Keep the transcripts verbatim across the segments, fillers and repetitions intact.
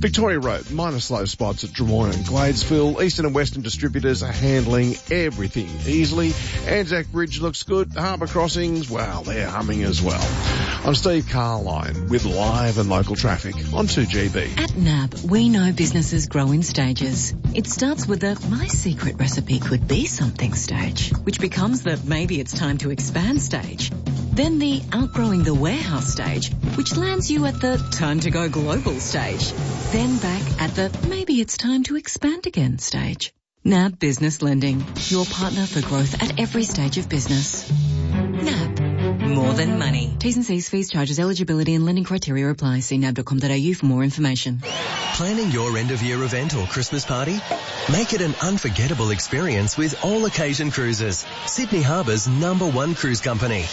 Victoria Road, minor slow spots at Drummoyne and Gladesville. Eastern and Western distributors are handling everything easily. Anzac Bridge looks good. Harbour Crossings, well, they're humming as well. I'm Steve Carline with live and local traffic on two G B. At N A B, we know businesses grow in stages. It starts with the my secret recipe could be something stage, which becomes the maybe it's time to expand stage. Then the outgrowing the warehouse stage, which lands you at the time to go global stage. Then back at the maybe it's time to expand again stage. N A B Business Lending, your partner for growth at every stage of business. N A B, more than money. T's and C's, fees, charges, eligibility and lending criteria apply. See nab dot com dot a u for more information. Planning your end-of-year event or Christmas party? Make it an unforgettable experience with All Occasion Cruises, Sydney Harbour's number one cruise company.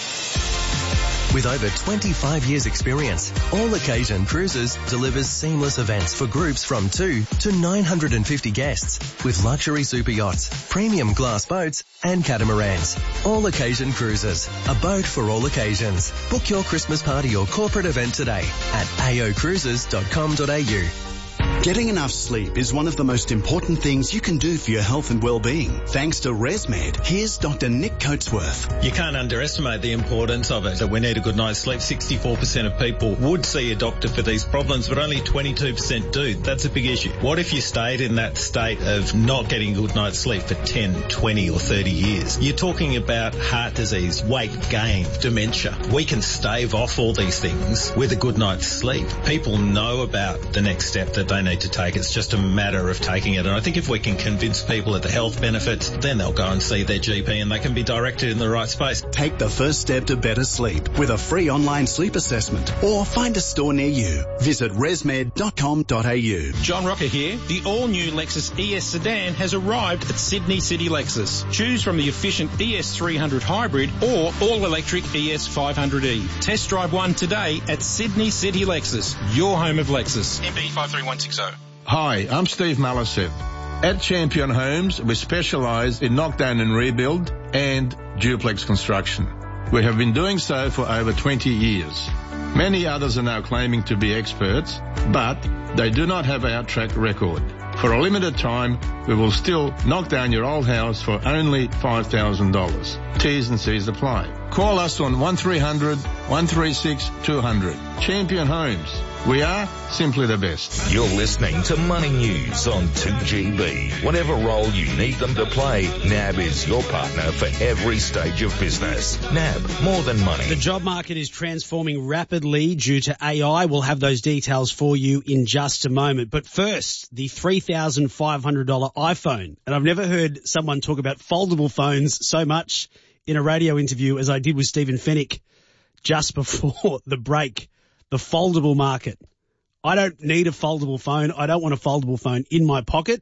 With over twenty-five years experience, All Occasion Cruises delivers seamless events for groups from two to nine hundred fifty guests with luxury super yachts, premium glass boats and catamarans. All Occasion Cruises, a boat for all occasions. Book your Christmas party or corporate event today at a o cruises dot com dot a u. Getting enough sleep is one of the most important things you can do for your health and well-being. Thanks to ResMed, here's Doctor Nick Coatsworth. You can't underestimate the importance of it. That we need a good night's sleep. sixty-four percent of people would see a doctor for these problems, but only twenty-two percent do. That's a big issue. What if you stayed in that state of not getting a good night's sleep for ten, twenty or thirty years? You're talking about heart disease, weight gain, dementia. We can stave off all these things with a good night's sleep. People know about the next step that they need to take. It's just a matter of taking it. And I think if we can convince people of the health benefits, then they'll go and see their G P and they can be directed in the right space. Take the first step to better sleep with a free online sleep assessment or find a store near you. Visit resmed dot com dot a u. John Rocker here. The all-new Lexus E S sedan has arrived at Sydney City Lexus. Choose from the efficient E S three hundred hybrid or all-electric E S five hundred e. Test drive one today at Sydney City Lexus, your home of Lexus. M B five three one six zero. Hi, I'm Steve Malisev. At Champion Homes, we specialise in knockdown and rebuild and duplex construction. We have been doing so for over twenty years. Many others are now claiming to be experts, but they do not have our track record. For a limited time, we will still knock down your old house for only five thousand dollars. T's and C's apply. Call us on one three hundred, one three six, two hundred. Champion Homes. We are simply the best. You're listening to Money News on two G B. Whatever role you need them to play, N A B is your partner for every stage of business. N A B, more than money. The job market is transforming rapidly due to A I. We'll have those details for you in just a moment. But first, the three thousand five hundred dollars iPhone. And I've never heard someone talk about foldable phones so much in a radio interview as I did with Stephen Fennick just before the break. The foldable market. I don't need a foldable phone. I don't want a foldable phone in my pocket.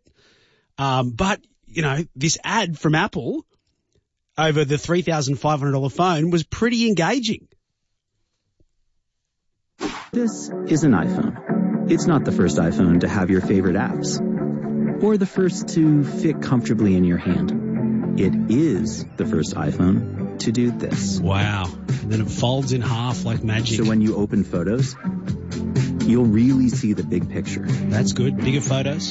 Um, but, you know, this ad from Apple over the three thousand five hundred dollars phone was pretty engaging. This is an iPhone. It's not the first iPhone to have your favorite apps or the first to fit comfortably in your hand. It is the first iPhone to do this. Wow. And then it folds in half like magic. So when you open photos, you'll really see the big picture. That's good. Bigger photos.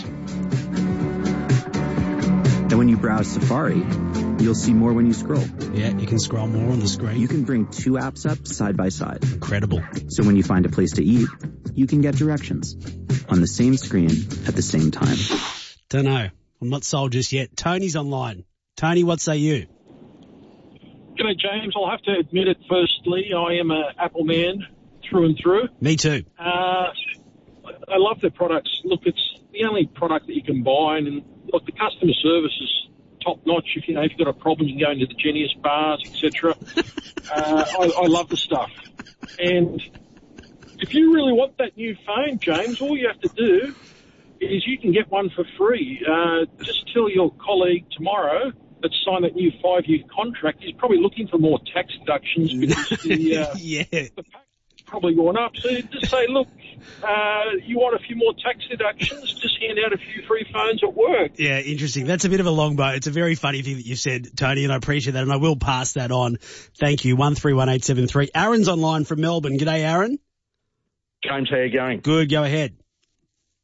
And when you browse Safari, you'll see more when you scroll. Yeah, you can scroll more on the screen. You can bring two apps up side by side. Incredible. So when you find a place to eat, you can get directions on the same screen at the same time. Don't know. I'm not sold just yet. Tony's online. Tony, what say you? G'day, James. I'll have to admit it firstly. I am an Apple man through and through. Me too. Uh, I love their products. Look, it's the only product that you can buy, and look, the customer service is top notch. If you know if you've got a problem, you can go into the Genius bars, et cetera. uh, I, I love the stuff. And if you really want that new phone, James, all you have to do is you can get one for free. Uh, just tell your colleague tomorrow that signed that new five-year contract, he's probably looking for more tax deductions because the, uh, yeah. the pack's probably gone up. So just say, look, uh, you want a few more tax deductions, just hand out a few free phones at work. Yeah, interesting. That's a bit of a long bow. It's a very funny thing that you said, Tony, and I appreciate that, and I will pass that on. Thank you. one three one eight seven three. Aaron's online from Melbourne. G'day, Aaron. James, how you going? Good. Go ahead.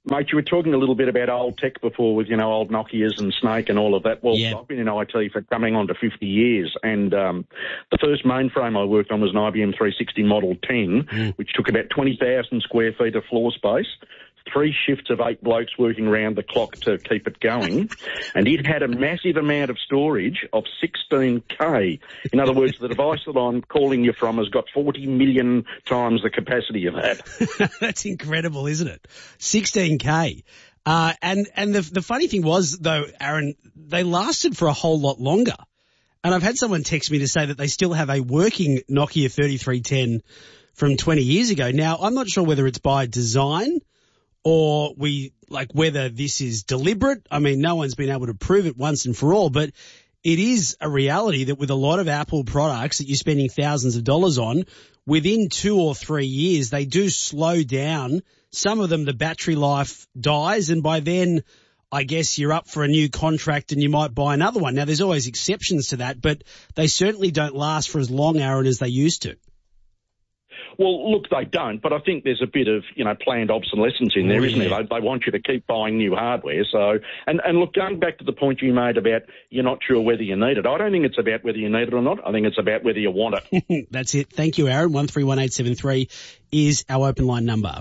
Mate, you were talking a little bit about old tech before with, you know, old Nokias and Snake and all of that. Well, yep. I've been in I T for coming on to fifty years, and um, the first mainframe I worked on was an I B M three sixty Model ten, mm. which took about twenty thousand square feet of floor space, three shifts of eight blokes working round the clock to keep it going, and it had a massive amount of storage of sixteen K. In other words, the device that I'm calling you from has got forty million times the capacity of that. That's incredible, isn't it? sixteen K. Uh, and, and the, the funny thing was, though, Aaron, they lasted for a whole lot longer. And I've had someone text me to say that they still have a working Nokia thirty-three ten from twenty years ago. Now, I'm not sure whether it's by design or we, like, whether this is deliberate. I mean, no one's been able to prove it once and for all, but it is a reality that with a lot of Apple products that you're spending thousands of dollars on, within two or three years, they do slow down. Some of them, the battery life dies, and by then, I guess you're up for a new contract and you might buy another one. Now, there's always exceptions to that, but they certainly don't last for as long, Aaron, as they used to. Well, look, they don't, but I think there's a bit of, you know, planned obsolescence in there, oh, isn't yeah. there? They, they want you to keep buying new hardware. So, and, and look, going back to the point you made about you're not sure whether you need it, I don't think it's about whether you need it or not. I think it's about whether you want it. That's it. Thank you, Aaron. one three one eight seven three is our open line number.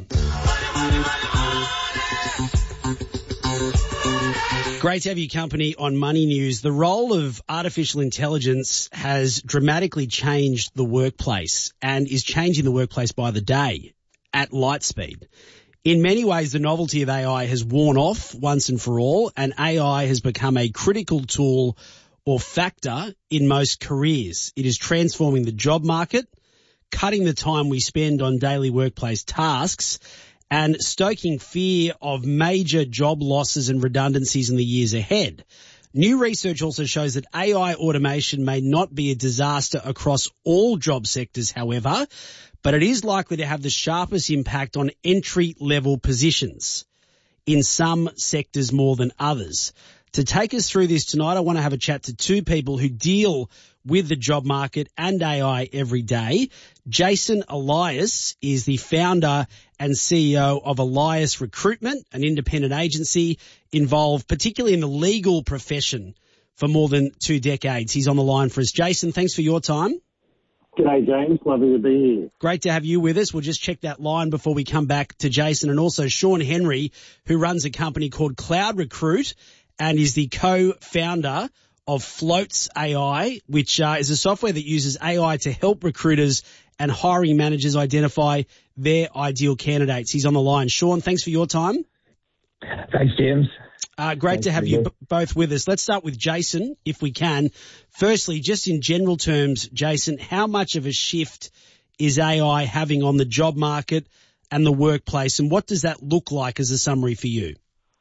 Great to have your company on Money News. The role of artificial intelligence has dramatically changed the workplace and is changing the workplace by the day at light speed. In many ways, the novelty of A I has worn off once and for all, and A I has become a critical tool or factor in most careers. It is transforming the job market, cutting the time we spend on daily workplace tasks, and stoking fear of major job losses and redundancies in the years ahead. New research also shows that A I automation may not be a disaster across all job sectors, however, but it is likely to have the sharpest impact on entry-level positions, in some sectors more than others. To take us through this tonight, I want to have a chat to two people who deal with the job market and A I every day. Jason Elias is the founder and C E O of Elias Recruitment, an independent agency involved particularly in the legal profession for more than two decades. He's on the line for us. Jason, thanks for your time. G'day, James. Lovely to be here. Great to have you with us. We'll just check that line before we come back to Jason, and also Sean Henry, who runs a company called Cloud Recruit and is the co-founder of Floats A I, which uh, is a software that uses A I to help recruiters and hiring managers identify their ideal candidates. He's on the line. Sean, thanks for your time. Thanks, James. Uh, great thanks to have you b- both with us. Let's start with Jason, if we can. Firstly, just in general terms, Jason, how much of a shift is A I having on the job market and the workplace, and what does that look like as a summary for you?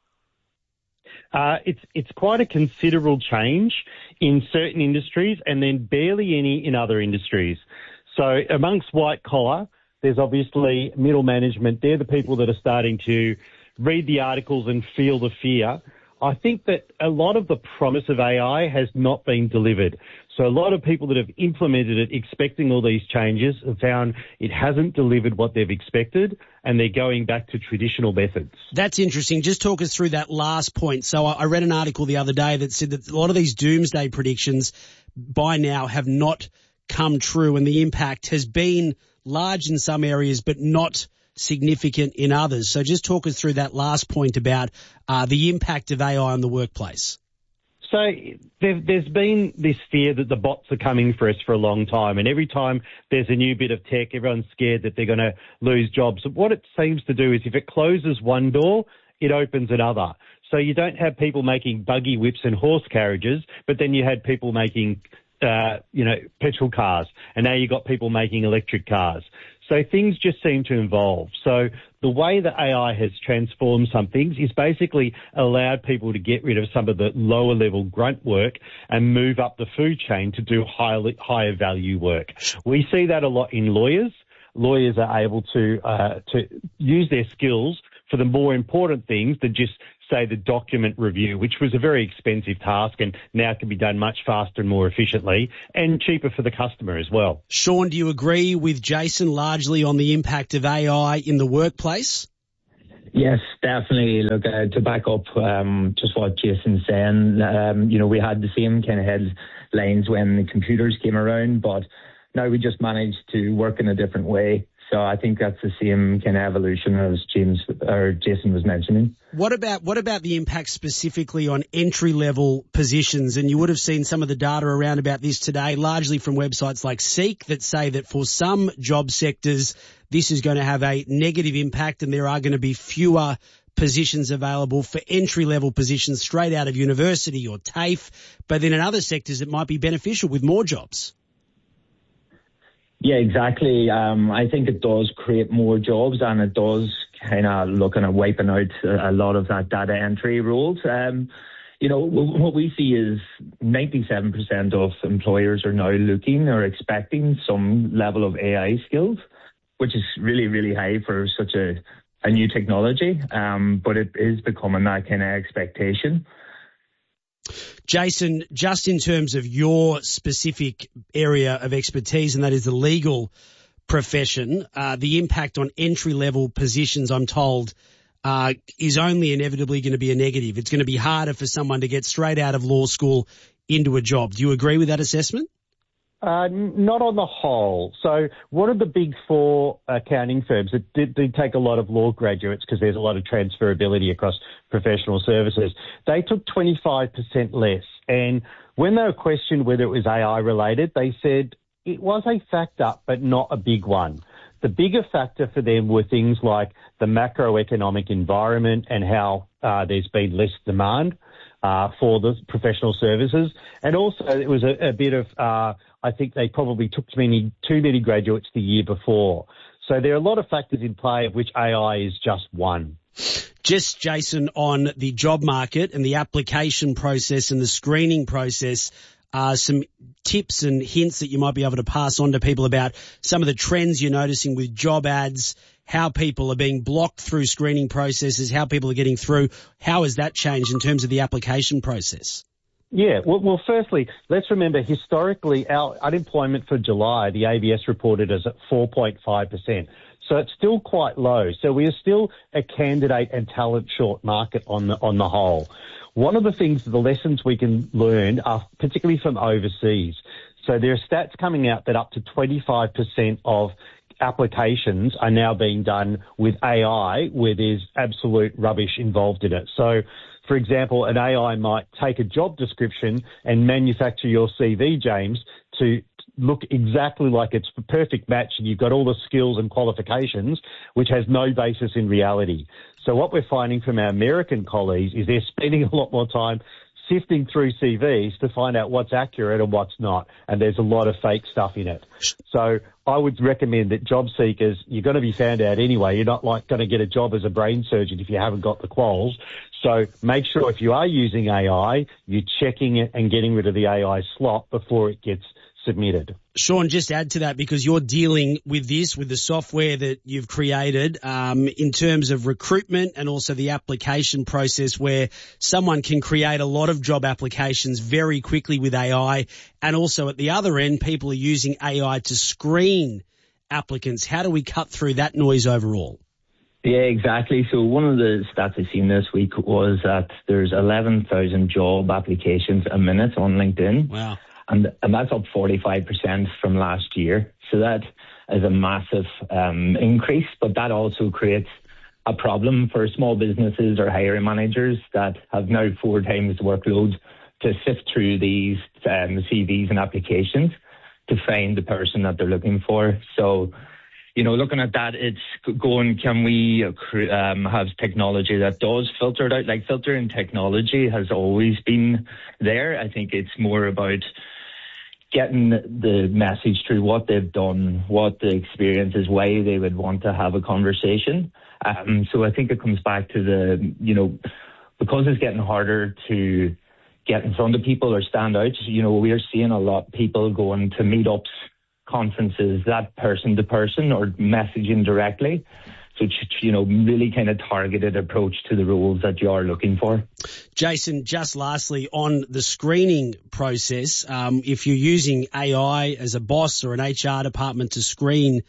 Uh, it's it's quite a considerable change in certain industries and then barely any in other industries. So amongst white collar, there's obviously middle management. They're the people that are starting to read the articles and feel the fear. I think that a lot of the promise of A I has not been delivered. So a lot of people that have implemented it expecting all these changes have found it hasn't delivered what they've expected, and they're going back to traditional methods. That's interesting. Just talk us through that last point. So I read an article the other day that said that a lot of these doomsday predictions by now have not come true, and the impact has been large in some areas but not significant in others. So just talk us through that last point about uh, the impact of A I on the workplace. So there, there's been this fear that the bots are coming for us for a long time, and every time there's a new bit of tech, everyone's scared that they're going to lose jobs. But what it seems to do is if it closes one door, it opens another. So you don't have people making buggy whips and horse carriages, but then you had people making, uh, you know, petrol cars, and now you've got people making electric cars. So things just seem to evolve. So the way that A I has transformed some things is basically allowed people to get rid of some of the lower level grunt work and move up the food chain to do higher, higher value work. We see that a lot in lawyers. Lawyers are able to, uh, to use their skills for the more important things than just say the document review, which was a very expensive task and now can be done much faster and more efficiently and cheaper for the customer as well. Sean, do you agree with Jason largely on the impact of A I in the workplace? Yes, definitely. Look, uh, to back up um, just what Jason's saying, um, you know, we had the same kind of headlines when the computers came around, but now we just managed to work in a different way. So I think that's the same kind of evolution as James or Jason was mentioning. What about what about the impact specifically on entry-level positions? And you would have seen some of the data around about this today, largely from websites like Seek, that say that for some job sectors, this is going to have a negative impact and there are going to be fewer positions available for entry-level positions straight out of university or TAFE. But then in other sectors, it might be beneficial with more jobs. Yeah, exactly. Um, I think it does create more jobs, and it does kind of looking at wiping out a lot of that data entry roles. Um, you know, what we see is ninety-seven percent of employers are now looking or expecting some level of A I skills, which is really, really high for such a, a new technology. Um, but it is becoming that kind of expectation. Jason, just in terms of your specific area of expertise, and that is the legal profession, uh, the impact on entry-level positions, I'm told, uh, is only inevitably going to be a negative. It's going to be harder for someone to get straight out of law school into a job. Do you agree with that assessment? Uh, not on the whole. So one of the big four accounting firms that did, did take a lot of law graduates because there's a lot of transferability across professional services, they took twenty-five percent less. And when they were questioned whether it was A I related, they said it was a factor, but not a big one. The bigger factor for them were things like the macroeconomic environment and how uh, there's been less demand uh, for the professional services. And also it was a, a bit of, uh, I think they probably took too many, too many graduates the year before. So there are a lot of factors in play, of which A I is just one. Just, Jason, on the job market and the application process and the screening process, uh, some tips and hints that you might be able to pass on to people about some of the trends you're noticing with job ads, how people are being blocked through screening processes, how people are getting through. How has that changed in terms of the application process? Yeah, well, well, firstly, let's remember historically our unemployment for July, the A B S reported as at four point five percent. So it's still quite low. So we are still a candidate and talent short market on the, on the whole. One of the things, the lessons we can learn are particularly from overseas. So there are stats coming out that up to twenty-five percent of applications are now being done with A I where there's absolute rubbish involved in it. So, for example, an A I might take a job description and manufacture your C V, James, to look exactly like it's the perfect match and you've got all the skills and qualifications, which has no basis in reality. So what we're finding from our American colleagues is they're spending a lot more time sifting through C Vs to find out what's accurate and what's not. And there's a lot of fake stuff in it. So I would recommend that job seekers, you're going to be found out anyway. You're not like going to get a job as a brain surgeon if you haven't got the quals. So make sure if you are using A I, you're checking it and getting rid of the A I slop before it gets submitted. Sean, just add to that, because you're dealing with this, with the software that you've created, um, in terms of recruitment and also the application process, where someone can create a lot of job applications very quickly with A I. And also at the other end, people are using A I to screen applicants. How do we cut through that noise overall? Yeah, exactly. So one of the stats I've seen this week was that there's eleven thousand job applications a minute on LinkedIn. Wow. And, and that's up forty-five percent from last year. So that is a massive um, increase, but that also creates a problem for small businesses or hiring managers that have now four times the workload to sift through these um, C Vs and applications to find the person that they're looking for. So, you know, looking at that, it's going, can we um, have technology that does filter it out? Like, filtering technology has always been there. I think it's more about getting the message through, what they've done, what the experience is, why they would want to have a conversation. Um, so I think it comes back to the, you know, because it's getting harder to get in front of people or stand out, you know, we're seeing a lot of people going to meetups, conferences, that person to person, or messaging directly. So, you know, really kind of targeted approach to the roles that you are looking for. Jason, just lastly, on the screening process, um, if you're using A I as a boss or an H R department to screen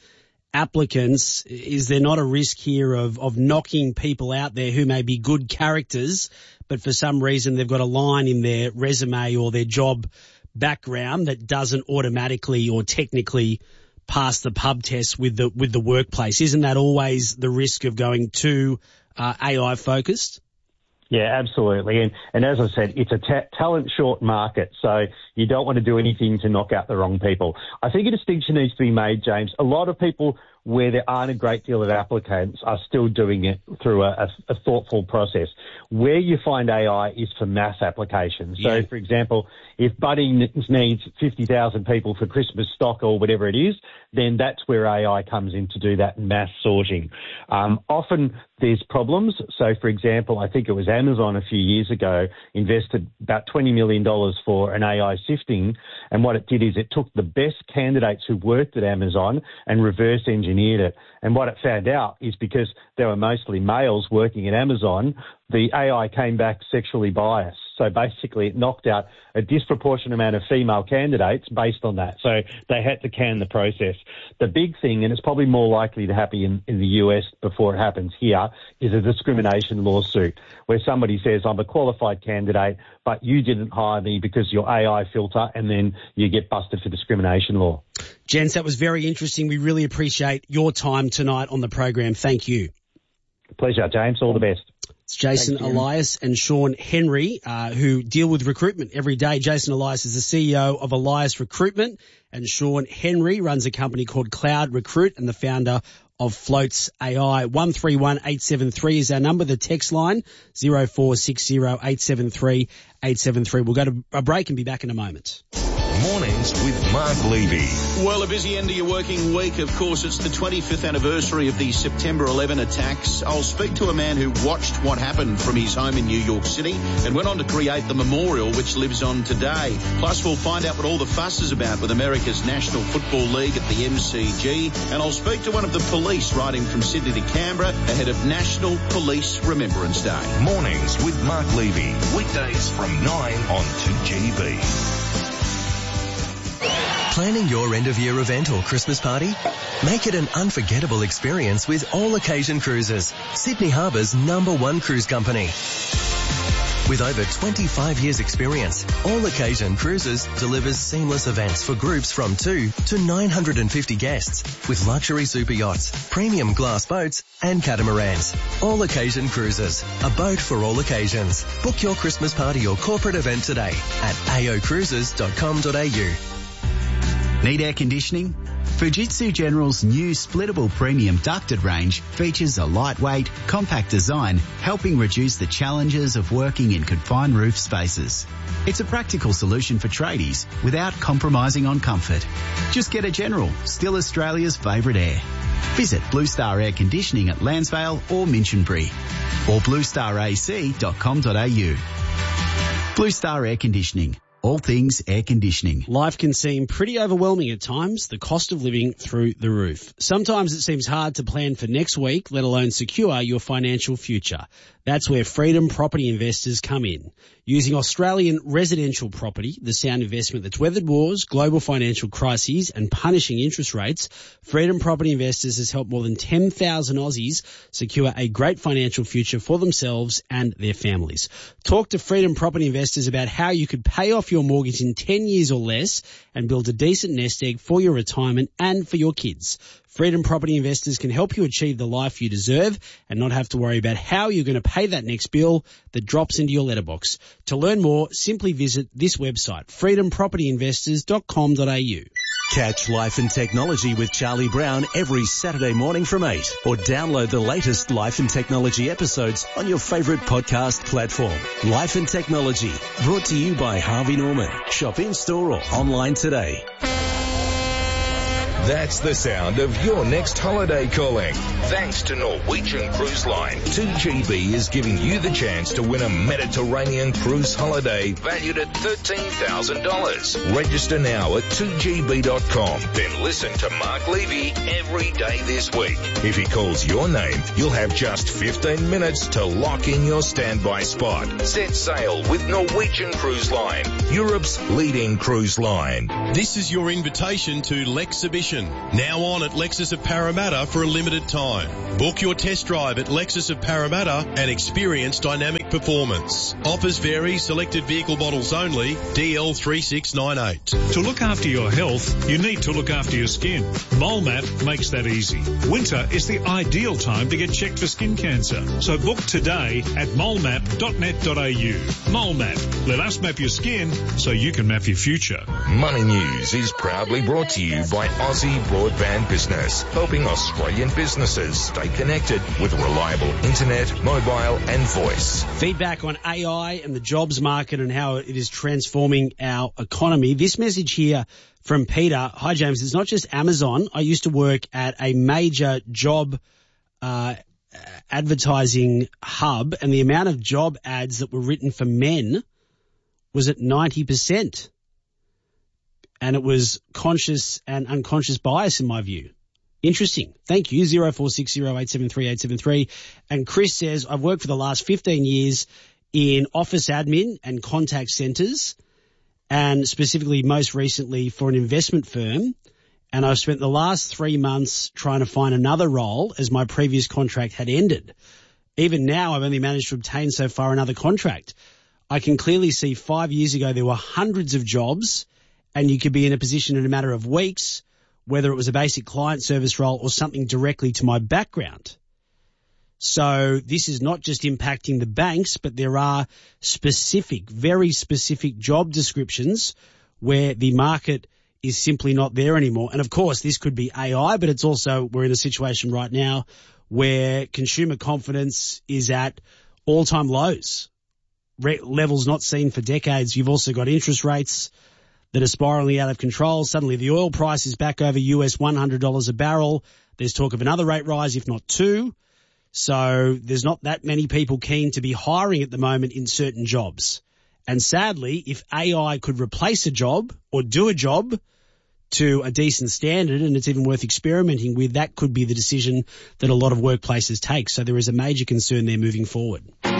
applicants, is there not a risk here of, of knocking people out there who may be good characters, but for some reason they've got a line in their resume or their job background that doesn't automatically or technically pass the pub test with the with the workplace? Isn't that always the risk of going too uh, A I focused? Yeah, absolutely. And, and as I said, it's a ta- talent short market, so you don't want to do anything to knock out the wrong people. I think a distinction needs to be made, James. A lot of people where there aren't a great deal of applicants are still doing it through a, a, a thoughtful process. Where you find A I is for mass applications. So, yeah. for example, if Bunnings needs fifty thousand people for Christmas stock or whatever it is, then that's where A I comes in to do that mass sorting. Um, often there's problems. So, for example, I think it was Amazon a few years ago invested about twenty million dollars for an A I sifting, and what it did is it took the best candidates who worked at Amazon and reverse engineered it. And what it found out is because there were mostly males working at Amazon, the A I came back sexually biased. So basically it knocked out a disproportionate amount of female candidates based on that. So they had to can the process. The big thing, and it's probably more likely to happen in, in the U S before it happens here, is a discrimination lawsuit where somebody says, I'm a qualified candidate, but you didn't hire me because your A I filter, and then you get busted for discrimination law. Gents, that was very interesting. We really appreciate your time tonight on the program. Thank you. Pleasure, James. All the best. It's Jason Elias and Sean Henry, uh, who deal with recruitment every day. Jason Elias is the C E O of Elias Recruitment, and Sean Henry runs a company called Cloud Recruit and the founder of Floats A I. one three one eight seven three is our number. The text line, zero four six zero eight seven three eight seven three. We'll go to a break and be back in a moment. Mornings with Mark Levy. Well, a busy end of your working week. Of course, it's the twenty-fifth anniversary of the September eleventh attacks. I'll speak to a man who watched what happened from his home in New York City and went on to create the memorial which lives on today. Plus, we'll find out what all the fuss is about with America's National Football League at the M C G. And I'll speak to one of the police riding from Sydney to Canberra ahead of National Police Remembrance Day. Mornings with Mark Levy. Weekdays from nine on two G B. Planning your end-of-year event or Christmas party? Make it an unforgettable experience with All Occasion Cruises, Sydney Harbour's number one cruise company. With over twenty-five years experience, All Occasion Cruises delivers seamless events for groups from two to nine hundred fifty guests with luxury super yachts, premium glass boats and catamarans. All Occasion Cruises, a boat for all occasions. Book your Christmas party or corporate event today at a o cruises dot com dot a u. Need air conditioning? Fujitsu General's new splittable premium ducted range features a lightweight, compact design, helping reduce the challenges of working in confined roof spaces. It's a practical solution for tradies without compromising on comfort. Just get a General, still Australia's favourite air. Visit Blue Star Air Conditioning at Lansvale or Minchinbury or blue star a c dot com dot a u. Blue Star Air Conditioning. All things air conditioning. Life can seem pretty overwhelming at times, the cost of living through the roof. Sometimes it seems hard to plan for next week, let alone secure your financial future. That's where Freedom Property Investors come in. Using Australian residential property, the sound investment that's weathered wars, global financial crises and punishing interest rates, Freedom Property Investors has helped more than ten thousand Aussies secure a great financial future for themselves and their families. Talk to Freedom Property Investors about how you could pay off your mortgage in ten years or less and build a decent nest egg for your retirement and for your kids. Freedom Property Investors can help you achieve the life you deserve and not have to worry about how you're going to pay that next bill that drops into your letterbox. To learn more, simply visit this website, freedom property investors dot com dot a u. Catch Life and Technology with Charlie Brown every Saturday morning from eight, or download the latest Life and Technology episodes on your favourite podcast platform. Life and Technology, brought to you by Harvey Norman. Shop in-store or online today. That's the sound of your next holiday calling. Thanks to Norwegian Cruise Line, two G B is giving you the chance to win a Mediterranean cruise holiday valued at thirteen thousand dollars. Register now at two G B dot com. Then listen to Mark Levy every day this week. If he calls your name, you'll have just fifteen minutes to lock in your standby spot. Set sail with Norwegian Cruise Line, Europe's leading cruise line. This is your invitation to Lexhibition, now on at Lexus of Parramatta for a limited time. Book your test drive at Lexus of Parramatta and experience dynamic performance. Offers vary, selected vehicle models only, D L three six nine eight. To look after your health, you need to look after your skin. MoleMap makes that easy. Winter is the ideal time to get checked for skin cancer. So book today at molemap dot net dot a u. MoleMap. Let us map your skin so you can map your future. Money News is proudly brought to you by Aussie Broadband Business, helping Australian businesses stay connected with reliable internet, mobile and voice. Feedback on A I and the jobs market and how it is transforming our economy. This message here from Peter. Hi, James. It's not just Amazon. I used to work at a major job uh advertising hub, and the amount of job ads that were written for men was at ninety percent. And it was conscious and unconscious bias in my view. Interesting. Thank you. zero four six zero eight seven three eight seven three. And Chris says, I've worked for the last fifteen years in office admin and contact centres, and specifically most recently for an investment firm. And I've spent the last three months trying to find another role as my previous contract had ended. Even now, I've only managed to obtain so far another contract. I can clearly see five years ago there were hundreds of jobs, and you could be in a position in a matter of weeks, whether it was a basic client service role or something directly to my background. So this is not just impacting the banks, but there are specific, very specific job descriptions where the market is simply not there anymore. And of course, this could be A I, but it's also, we're in a situation right now where consumer confidence is at all-time lows, Re- levels not seen for decades. You've also got interest rates that are spiraling out of control. Suddenly the oil price is back over U S one hundred dollars a barrel. There's talk of another rate rise, if not two. So there's not that many people keen to be hiring at the moment in certain jobs. And sadly, if A I could replace a job or do a job to a decent standard, and it's even worth experimenting with, that could be the decision that a lot of workplaces take. So there is a major concern there moving forward. And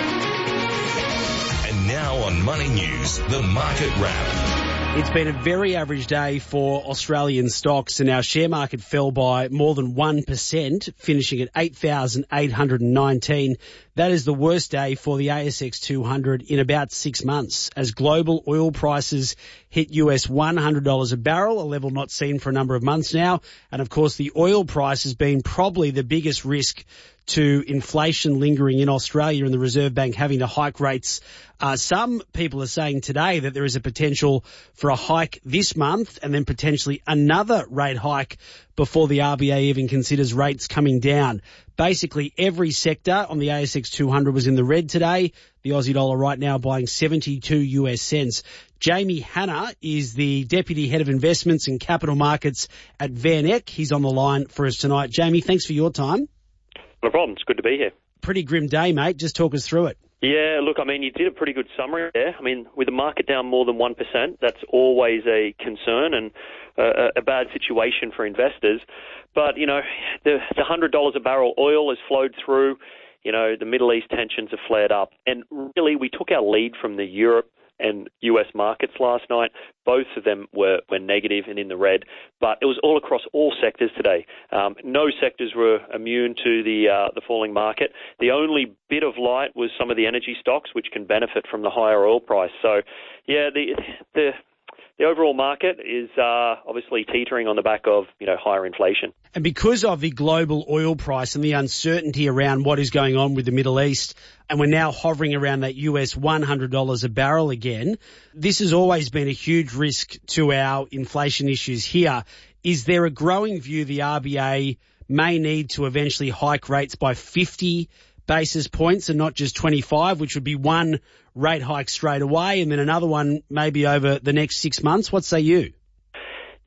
now on Money News, the Market Wrap. It's been a very average day for Australian stocks, and our share market fell by more than one percent, finishing at eight thousand eight hundred nineteen. That is the worst day for the A S X two hundred in about six months, as global oil prices hit U S one hundred dollars a barrel, a level not seen for a number of months now. And of course, the oil price has been probably the biggest risk to inflation lingering in Australia and the Reserve Bank having to hike rates. Uh, some people are saying today that there is a potential for a hike this month and then potentially another rate hike before the R B A even considers rates coming down. Basically, every sector on the A S X two hundred was in the red today. The Aussie dollar right now buying seventy-two U S cents. Jamie Hanna is the Deputy Head of Investments and Capital Markets at Van Eck. He's on the line for us tonight. Jamie, thanks for your time. No problem. It's good to be here. Pretty grim day, mate. Just talk us through it. Yeah, look, I mean, you did a pretty good summary there. I mean, with the market down more than one percent, that's always a concern and uh, a bad situation for investors. But, you know, the, the one hundred dollars a barrel oil has flowed through. You know, the Middle East tensions have flared up. And really, we took our lead from the Europe and U S markets last night. Both of them were, were negative and in the red, but it was all across all sectors today. Um, no sectors were immune to the uh, the falling market. The only bit of light was some of the energy stocks, which can benefit from the higher oil price. So, yeah, the the the overall market is uh, obviously teetering on the back of, you know, higher inflation. And because of the global oil price and the uncertainty around what is going on with the Middle East, and we're now hovering around that U S one hundred dollars a barrel again, this has always been a huge risk to our inflation issues here. Is there a growing view the R B A may need to eventually hike rates by fifty basis points and not just twenty-five, which would be one rate hike straight away and then another one maybe over the next six months? What say you?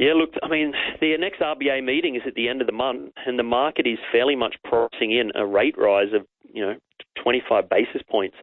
Yeah, look, I mean, the next R B A meeting is at the end of the month, and the market is fairly much pricing in a rate rise of, you know, twenty-five basis points.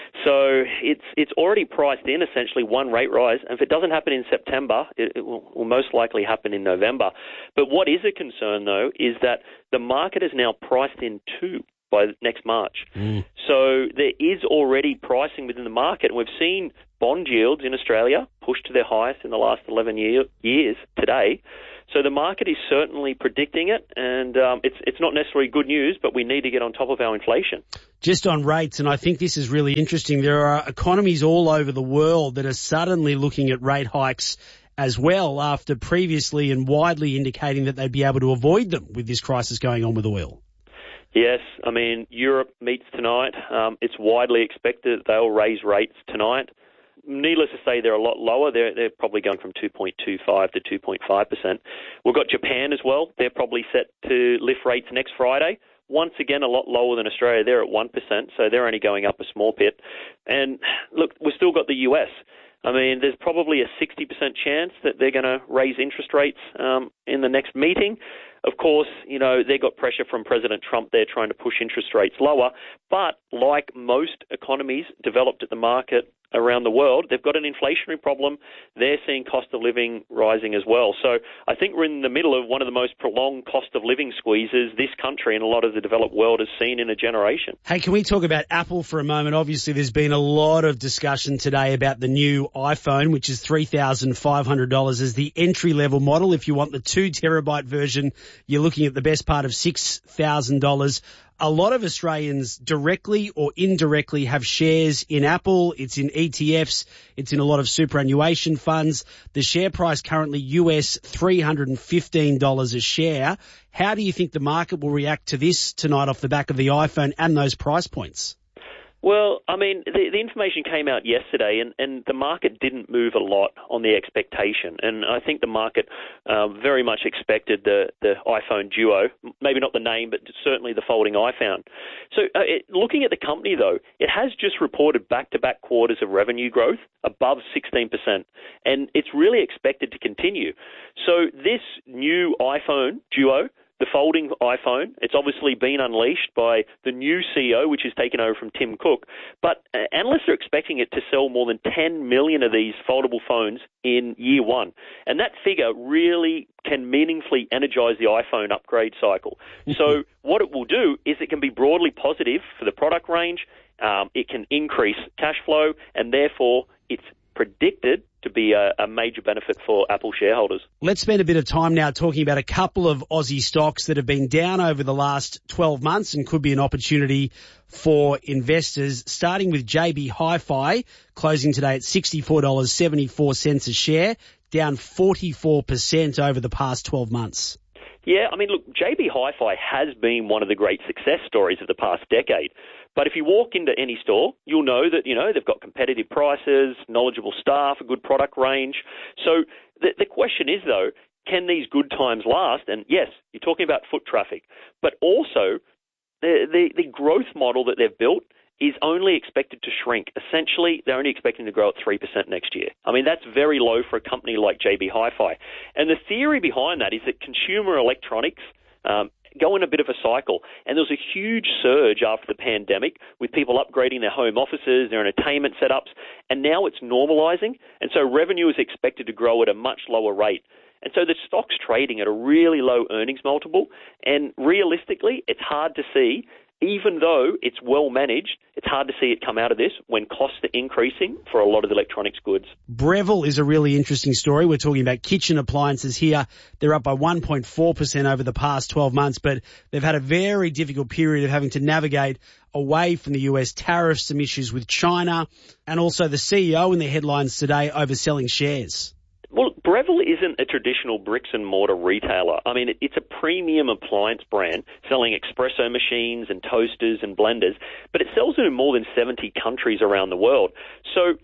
So it's it's already priced in essentially one rate rise. And if it doesn't happen in September, it, it will, will most likely happen in November. But what is a concern, though, is that the market is now priced in two by next March. Mm. So there is already pricing within the market. And we've seen bond yields in Australia push to their highest in the last eleven year, years today. So the market is certainly predicting it, and um, it's it's not necessarily good news, but we need to get on top of our inflation. Just on rates, and I think this is really interesting, there are economies all over the world that are suddenly looking at rate hikes as well after previously and widely indicating that they'd be able to avoid them with this crisis going on with oil. Yes, I mean, Europe meets tonight. Um, it's widely expected that they'll raise rates tonight. Needless to say, they're a lot lower. They're, they're probably going from two point two five to two point five percent. We've got Japan as well. They're probably set to lift rates next Friday. Once again, a lot lower than Australia. They're at one percent, so they're only going up a small bit. And look, we've still got the U S. I mean, there's probably a sixty percent chance that they're going to raise interest rates um, in the next meeting. Of course, you know, they got pressure from President Trump there trying to push interest rates lower. But like most economies developed at the market around the world, they've got an inflationary problem. They're seeing cost of living rising as well. So I think we're in the middle of one of the most prolonged cost of living squeezes this country and a lot of the developed world has seen in a generation. Hey, can we talk about Apple for a moment? Obviously, there's been a lot of discussion today about the new iPhone, which is three thousand five hundred dollars as the entry-level model. If you want the two terabyte version, you're looking at the best part of six thousand dollars. A lot of Australians directly or indirectly have shares in Apple. It's in E T Fs. It's in a lot of superannuation funds. The share price currently U S three hundred fifteen dollars a share. How do you think the market will react to this tonight off the back of the iPhone and those price points? Well, I mean, the, the information came out yesterday, and, and the market didn't move a lot on the expectation. And I think the market uh, very much expected the, the iPhone Duo, maybe not the name, but certainly the folding iPhone. So uh, it, looking at the company, though, it has just reported back-to-back quarters of revenue growth above sixteen percent, and it's really expected to continue. So this new iPhone Duo, the folding iPhone, it's obviously been unleashed by the new C E O, which is taken over from Tim Cook. But uh, analysts are expecting it to sell more than ten million of these foldable phones in year one. And that figure really can meaningfully energize the iPhone upgrade cycle. So what it will do is it can be broadly positive for the product range. Um, it can increase cash flow, and therefore it's predicted to be a, a major benefit for Apple shareholders. Let's spend a bit of time now talking about a couple of Aussie stocks that have been down over the last twelve months and could be an opportunity for investors, starting with J B Hi-Fi, closing today at sixty-four dollars and seventy-four cents a share, down forty-four percent over the past twelve months. Yeah, I mean, look, J B Hi-Fi has been one of the great success stories of the past decade. But if you walk into any store, you'll know that, you know, they've got competitive prices, knowledgeable staff, a good product range. So the, the question is, though, can these good times last? And yes, you're talking about foot traffic, but also the, the, the growth model that they've built is only expected to shrink. Essentially, they're only expecting to grow at three percent next year. I mean, that's very low for a company like J B Hi-Fi. And the theory behind that is that consumer electronics um, go in a bit of a cycle. And there was a huge surge after the pandemic with people upgrading their home offices, their entertainment setups, and now it's normalizing. And so revenue is expected to grow at a much lower rate. And so the stock's trading at a really low earnings multiple. And realistically, it's hard to see, even though it's well managed, it's hard to see it come out of this when costs are increasing for a lot of the electronics goods. Breville is a really interesting story. We're talking about kitchen appliances here. They're up by one point four percent over the past twelve months, but they've had a very difficult period of having to navigate away from the U S tariffs, some issues with China, and also the C E O in the headlines today overselling shares. Well, Breville isn't a traditional bricks and mortar retailer. I mean, it's a premium appliance brand selling espresso machines and toasters and blenders, but it sells in more than seventy countries around the world. So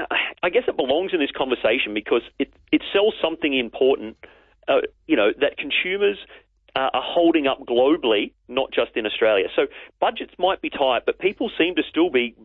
I guess it belongs in this conversation because it, it sells something important, uh, you know, that consumers uh, are holding up globally, not just in Australia. So budgets might be tight, but people seem to still be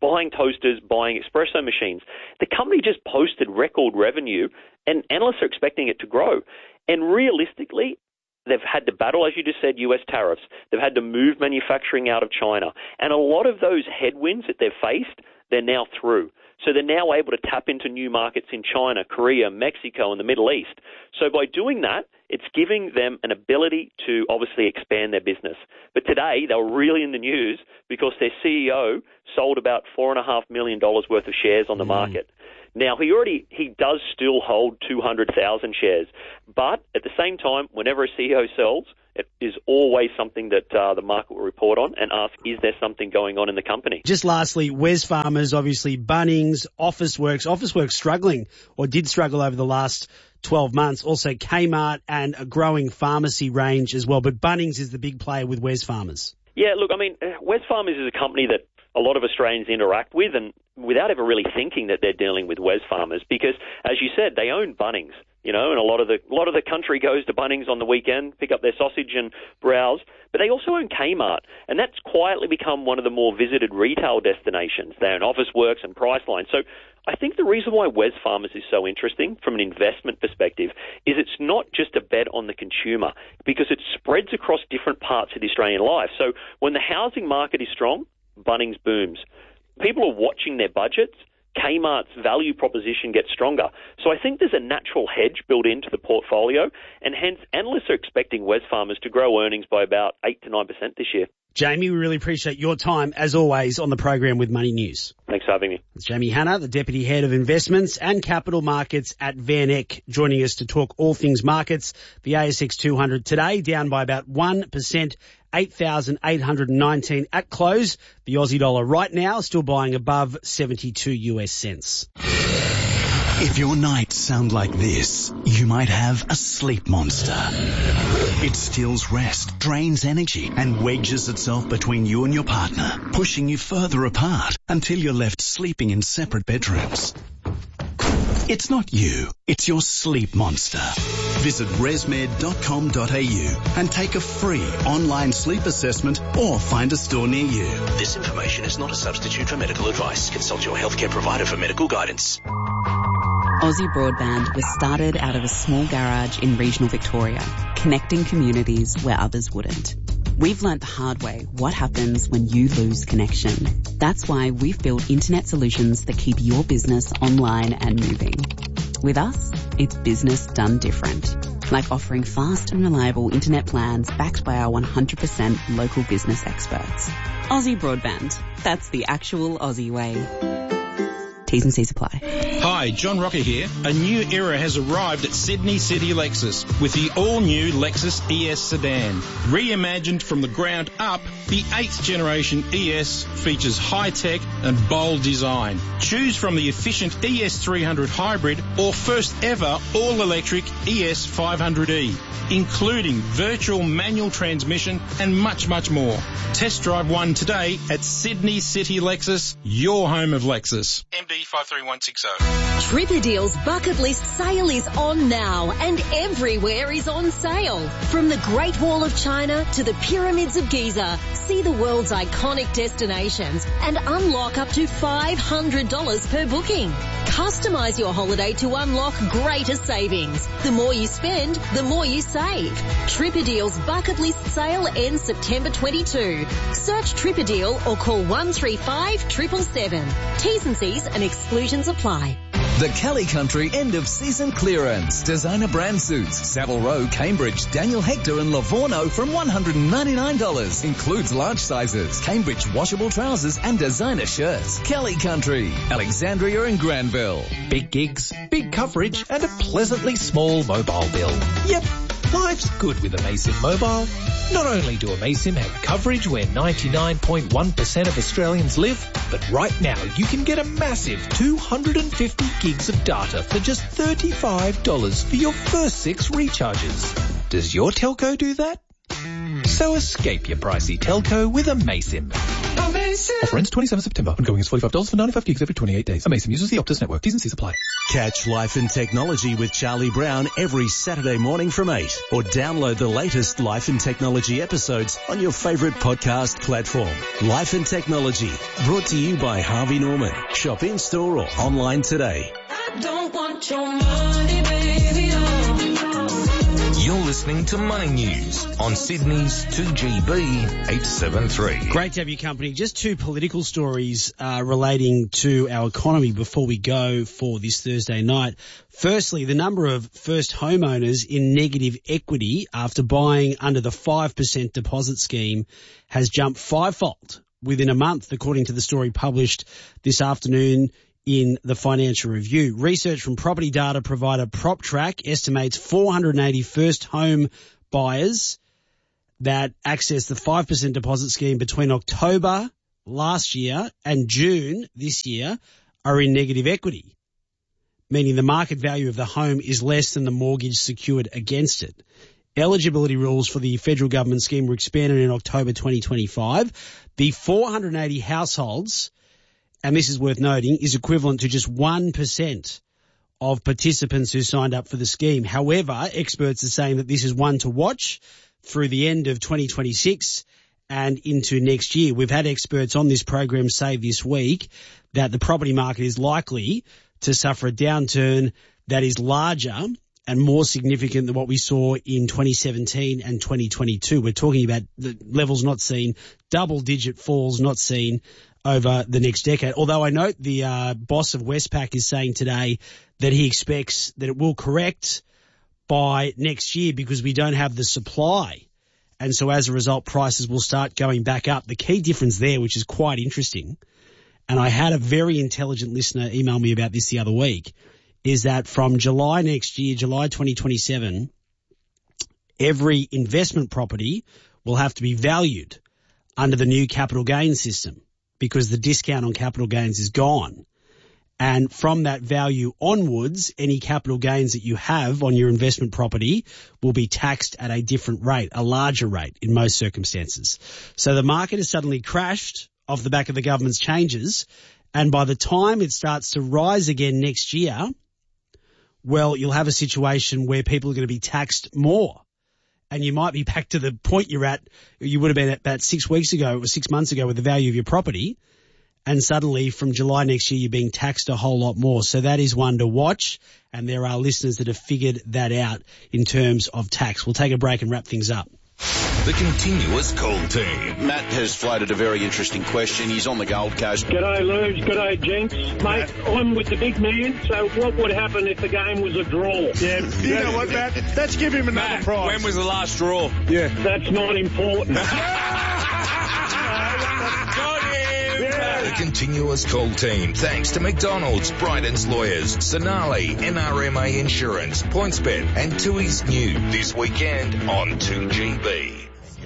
buying toasters, buying espresso machines. The company just posted record revenue, and analysts are expecting it to grow. And realistically, they've had to battle, as you just said, U S tariffs. They've had to move manufacturing out of China. And a lot of those headwinds that they've faced, they're now through. So they're now able to tap into new markets in China, Korea, Mexico, and the Middle East. So by doing that, it's giving them an ability to obviously expand their business. But today, they were really in the news because their C E O sold about four point five million dollars worth of shares on the mm. market. Now, he already he does still hold two hundred thousand shares. But at the same time, whenever a C E O sells, it is always something that uh, the market will report on and ask, is there something going on in the company? Just lastly, Wesfarmers, obviously Bunnings, Officeworks. Officeworks struggling or did struggle over the last twelve months. Also Kmart and a growing pharmacy range as well. But Bunnings is the big player with Wesfarmers. Yeah, look, I mean, Wesfarmers is a company that a lot of Australians interact with and without ever really thinking that they're dealing with Wesfarmers because, as you said, they own Bunnings, you know, and a lot of the a lot of the country goes to Bunnings on the weekend, pick up their sausage and browse. But they also own Kmart, and that's quietly become one of the more visited retail destinations. They own Officeworks and Priceline. So I think the reason why Wesfarmers is so interesting from an investment perspective is it's not just a bet on the consumer because it spreads across different parts of the Australian life. So when the housing market is strong, Bunnings booms. People are watching their budgets. Kmart's value proposition gets stronger. So I think there's a natural hedge built into the portfolio, and hence analysts are expecting Wesfarmers to grow earnings by about eight to nine percent this year. Jamie, we really appreciate your time, as always, on the program with Money News. Thanks for having me. It's Jamie Hanna, the Deputy Head of Investments and Capital Markets at Van Eck, joining us to talk all things markets. The A S X two hundred today down by about one percent, eight thousand eight hundred nineteen at close. The Aussie dollar right now still buying above seventy-two US cents. If your nights sound like this, you might have a sleep monster. It steals rest, drains energy, and wedges itself between you and your partner, pushing you further apart until you're left sleeping in separate bedrooms. It's not you, it's your sleep monster. Visit resmed dot com dot a u and take a free online sleep assessment or find a store near you. This information is not a substitute for medical advice. Consult your healthcare provider for medical guidance. Aussie Broadband was started out of a small garage in regional Victoria, connecting communities where others wouldn't. We've learnt the hard way what happens when you lose connection. That's why we've built internet solutions that keep your business online and moving. With us, it's business done different, like offering fast and reliable internet plans backed by our one hundred percent local business experts. Aussie Broadband, that's the actual Aussie way. T's and C's apply. Hi, John Rocker here. A new era has arrived at Sydney City Lexus with the all-new Lexus E S sedan. Reimagined from the ground up, the eighth generation E S features high-tech and bold design. Choose from the efficient E S three hundred hybrid or first ever all-electric E S five hundred E, including virtual manual transmission and much, much more. Test drive one today at Sydney City Lexus, your home of Lexus. M D five three one six zero. Tripadeal's bucket list sale is on now and everywhere is on sale. From the Great Wall of China to the Pyramids of Giza, see the world's iconic destinations and unlock up to five hundred dollars per booking. Customize your holiday to unlock greater savings. The more you spend, the more you save. Tripadeal's bucket list sale ends September twenty-second. Search Tripadeal or call one three five seven seven seven. T's and C's and exclusions apply. The Kelly Country end of season clearance. Designer brand suits, Savile Row, Cambridge, Daniel Hector and Livorno from one hundred ninety-nine dollars. Includes large sizes, Cambridge washable trousers and designer shirts. Kelly Country, Alexandria and Granville. Big gigs, big coverage and a pleasantly small mobile bill. Yep, life's good with Amaysim Mobile. Not only do Amaysim have coverage where ninety-nine point one percent of Australians live, but right now you can get a massive two hundred fifty gigs of data for just thirty-five dollars for your first six recharges. Does your telco do that? So escape your pricey telco with Amaysim. Amaysim. Offer ends twenty-seventh of September. Ongoing is forty-five dollars for ninety-five gigs every twenty-eight days. Amazing uses the Optus network. T's and C's apply. Catch Life and Technology with Charlie Brown every Saturday morning from eight, or download the latest Life and Technology episodes on your favourite podcast platform. Life and Technology, brought to you by Harvey Norman. Shop in store or online today. I don't want your money, baby. You're listening to Money News on Sydney's two G B eight seventy-three. Great to have your company. Just two political stories uh, relating to our economy before we go for this Thursday night. Firstly, the number of first homeowners in negative equity after buying under the five percent deposit scheme has jumped fivefold within a month, according to the story published this afternoon in the Financial Review. Research from property data provider PropTrack estimates four hundred eighty first home buyers that accessed the five percent deposit scheme between October last year and June this year are in negative equity, meaning the market value of the home is less than the mortgage secured against it. Eligibility rules for the federal government scheme were expanded in October twenty twenty-five. The four hundred eighty households, and this is worth noting, is equivalent to just one percent of participants who signed up for the scheme. However, experts are saying that this is one to watch through the end of twenty twenty-six and into next year. We've had experts on this program say this week that the property market is likely to suffer a downturn that is larger and more significant than what we saw in twenty seventeen and twenty twenty-two. We're talking about the levels not seen, double-digit falls not seen over the next decade. Although I note the uh, boss of Westpac is saying today that he expects that it will correct by next year because we don't have the supply. And so as a result, prices will start going back up. The key difference there, which is quite interesting, and I had a very intelligent listener email me about this the other week, is that from July next year, July twenty twenty-seven, every investment property will have to be valued under the new capital gains system because the discount on capital gains is gone. And from that value onwards, any capital gains that you have on your investment property will be taxed at a different rate, a larger rate in most circumstances. So the market has suddenly crashed off the back of the government's changes. And by the time it starts to rise again next year, well, you'll have a situation where people are going to be taxed more. And you might be back to the point you're at, you would have been at about six weeks ago or six months ago with the value of your property. And suddenly from July next year, you're being taxed a whole lot more. So that is one to watch. And there are listeners that have figured that out in terms of tax. We'll take a break and wrap things up. The Continuous Call Team. Matt has floated a very interesting question. He's on the Gold Coast. G'day, Lubes. G'day, Jenks. Mate, I'm with the big man, so what would happen if the game was a draw? Yeah, you know what, Matt? Let's give him another Matt, prize. when was the last draw? Yeah. That's not important. The Continuous Call Team. Thanks to McDonald's, Bryden's Lawyers, Sonali, N R M A Insurance, PointsBet, and Tui's New this weekend on two G B.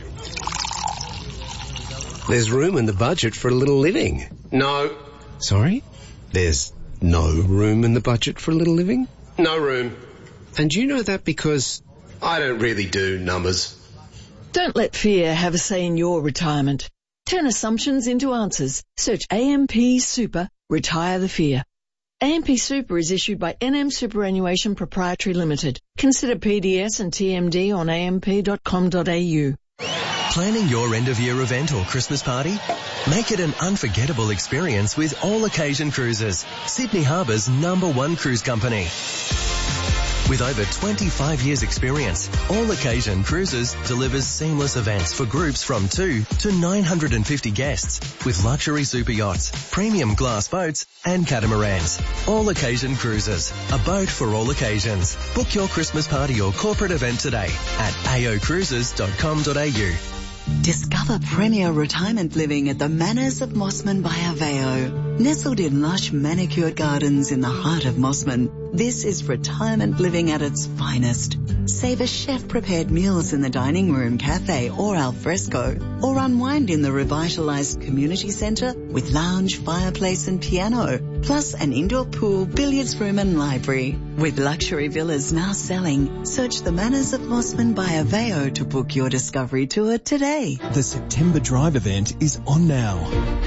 There's room in the budget for a little living. No. Sorry? There's no room in the budget for a little living? No room. And you know that because I don't really do numbers. Don't let fear have a say in your retirement. Turn assumptions into answers. Search A M P Super, Retire the Fear. A M P Super is issued by N M Superannuation Proprietary Limited. Consider P D S and T M D on a m p dot com dot a u. Planning your end-of-year event or Christmas party? Make it an unforgettable experience with All Occasion Cruises, Sydney Harbour's number one cruise company. With over twenty-five years experience, All Occasion Cruises delivers seamless events for groups from two to nine hundred fifty guests with luxury super yachts, premium glass boats and catamarans. All Occasion Cruises, a boat for all occasions. Book your Christmas party or corporate event today at a o cruises dot com dot a u. Discover premier retirement living at the Manors of Mossman by Aveo. Nestled in lush manicured gardens in the heart of Mossman, this is retirement living at its finest. Savor chef-prepared meals in the dining room, cafe or al fresco, or unwind in the revitalized community centre with lounge, fireplace and piano, plus an indoor pool, billiards room and library. With luxury villas now selling, search the Manors of Mossman by Aveo to book your discovery tour today. The September Drive event is on now.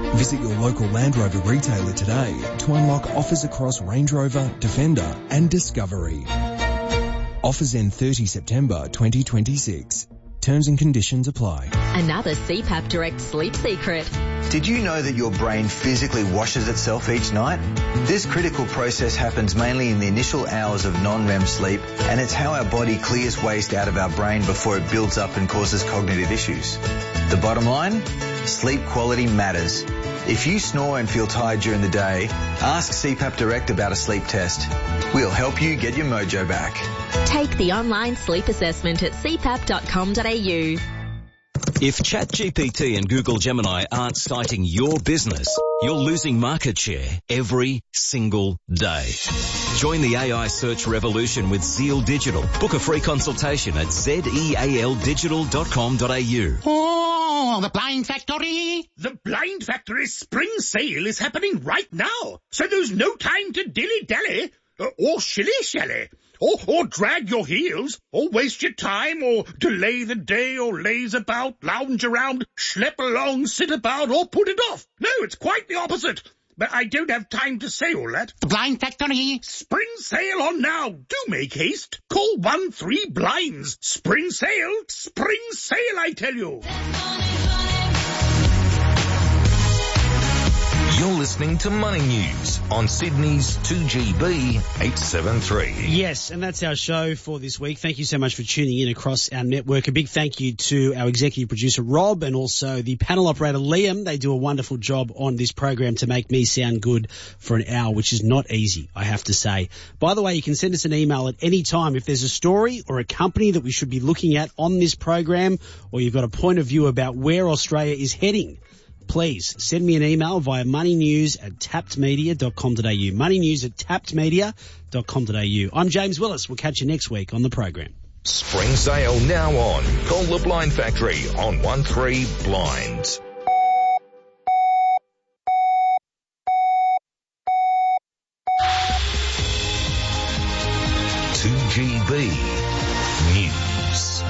Visit your local Land Rover retailer today to unlock offers across Range Rover, Defender and Discovery. Offers end thirtieth September twenty twenty-six. Terms and conditions apply. Another C PAP Direct sleep secret. Did you know that your brain physically washes itself each night? This critical process happens mainly in the initial hours of non-R E M sleep, and it's how our body clears waste out of our brain before it builds up and causes cognitive issues. The bottom line? Sleep quality matters. If you snore and feel tired during the day, ask C PAP Direct about a sleep test. We'll help you get your mojo back. Take the online sleep assessment at c pap dot com dot a u. If ChatGPT and Google Gemini aren't citing your business, you're losing market share every single day. Join the A I search revolution with Zeal Digital. Book a free consultation at zeal digital dot com dot a u. Oh, the Blind Factory! The Blind Factory spring sale is happening right now, so there's no time to dilly-dally, uh, or shilly-shally. Or, or drag your heels, or waste your time, or delay the day, or laze about, lounge around, schlep along, sit about, or put it off. No, it's quite the opposite. But I don't have time to say all that. The Blind Factory. Spring sale on now. Do make haste. Call one three blinds. Spring sale. Spring sale, I tell you. You're listening to Money News on Sydney's two G B eight seventy-three. Yes, and that's our show for this week. Thank you so much for tuning in across our network. A big thank you to our executive producer, Rob, and also the panel operator, Liam. They do a wonderful job on this program to make me sound good for an hour, which is not easy, I have to say. By the way, you can send us an email at any time if there's a story or a company that we should be looking at on this program, or you've got a point of view about where Australia is heading. Please send me an email via moneynews at tapped media dot com dot a u. moneynews at tapped media dot com dot a u. I'm James Willis. We'll catch you next week on the program. Spring sale now on. Call the Blind Factory on one three blinds. two G B News.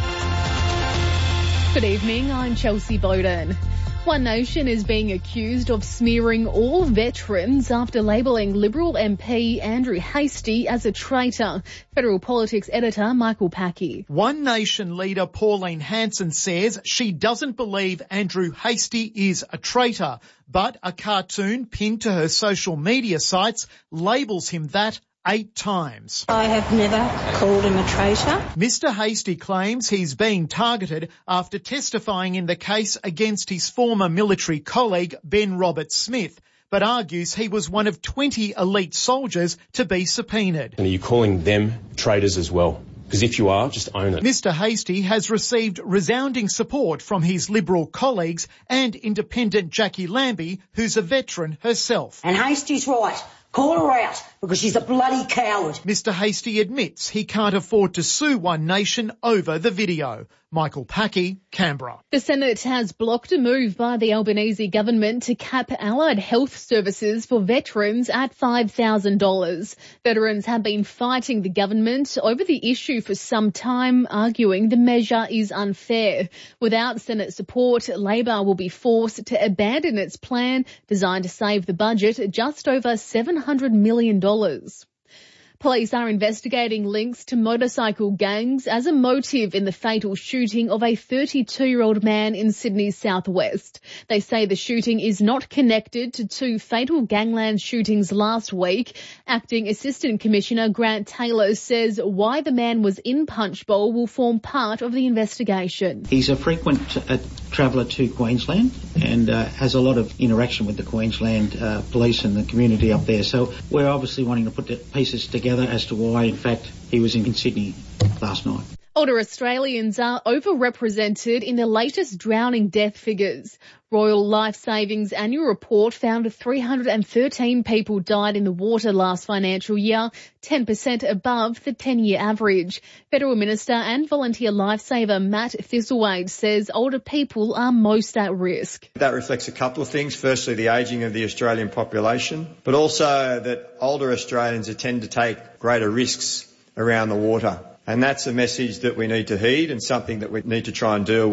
Good evening, I'm Chelsea Bowden. One Nation is being accused of smearing all veterans after labelling Liberal M P Andrew Hastie as a traitor. Federal Politics editor Michael Packy. One Nation leader Pauline Hanson says she doesn't believe Andrew Hastie is a traitor, but a cartoon pinned to her social media sites labels him that eight times. I have never called him a traitor. Mister Hastie claims he's being targeted after testifying in the case against his former military colleague Ben Roberts-Smith, but argues he was one of twenty elite soldiers to be subpoenaed. And are you calling them traitors as well? Because if you are, just own it. Mister Hastie has received resounding support from his Liberal colleagues and independent Jackie Lambie, who's a veteran herself. And Hastie's right. Call her out, because she's a bloody coward. Mister Hastie admits he can't afford to sue One Nation over the video. Michael Packy, Canberra. The Senate has blocked a move by the Albanese government to cap allied health services for veterans at five thousand dollars. Veterans have been fighting the government over the issue for some time, arguing the measure is unfair. Without Senate support, Labor will be forced to abandon its plan designed to save the budget just over seven hundred million dollars. Police are investigating links to motorcycle gangs as a motive in the fatal shooting of a thirty-two-year-old man in Sydney's southwest. They say the shooting is not connected to two fatal gangland shootings last week. Acting Assistant Commissioner Grant Taylor says why the man was in Punchbowl will form part of the investigation. He's a frequent uh, traveller to Queensland and uh, has a lot of interaction with the Queensland uh, police and the community up there. So we're obviously wanting to put the pieces together as to why, in fact, he was in Sydney last night. Older Australians are overrepresented in the latest drowning death figures. Royal Life Savings annual report found three hundred thirteen people died in the water last financial year, ten percent above the ten-year average. Federal Minister and volunteer lifesaver Matt Thistlewade says older people are most at risk. That reflects a couple of things. Firstly, the ageing of the Australian population, but also that older Australians tend to take greater risks around the water. And that's a message that we need to heed and something that we need to try and deal with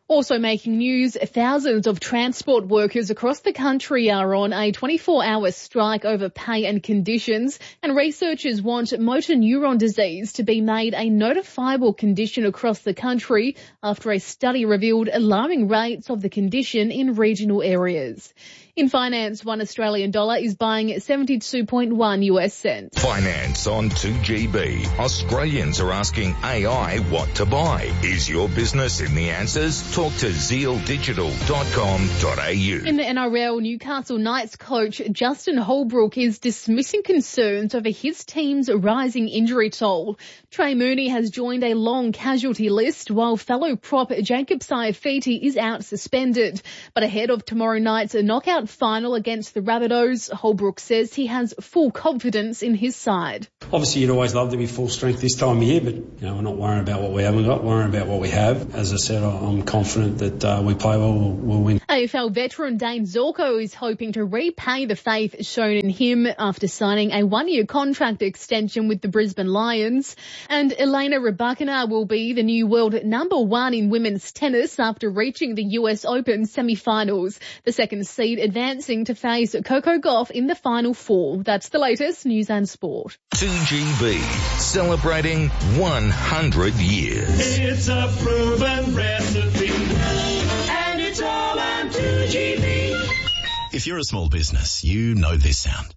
Also making news, thousands of transport workers across the country are on a twenty-four hour strike over pay and conditions, and researchers want motor neuron disease to be made a notifiable condition across the country after a study revealed alarming rates of the condition in regional areas. In finance, one Australian dollar is buying seventy-two point one U S cents. Finance on two G B. Australians are asking A I what to buy. Is your business in the answers? Talk to zeal digital dot com dot a u. In the N R L, Newcastle Knights coach Justin Holbrook is dismissing concerns over his team's rising injury toll. Trey Mooney has joined a long casualty list, while fellow prop Jacob Saifiti is out suspended. But ahead of tomorrow night's knockout final against the Rabbitohs, Holbrook says he has full confidence in his side. Obviously, you'd always love to be full strength this time of year, but you know, we're not worrying about what we haven't got, worrying about what we have. As I said, I'm confident that uh, we play well, we'll, we'll win. A F L veteran Dane Zorko is hoping to repay the faith shown in him after signing a one-year contract extension with the Brisbane Lions. And Elena Rybakina will be the new world number one in women's tennis after reaching the U S Open semi-finals. The second seed advancing to face Coco Gauff in the final four. That's the latest news and sport. two G B, celebrating one hundred years. It's a proven recipe, and it's all on two G B. If you're a small business, you know this sound.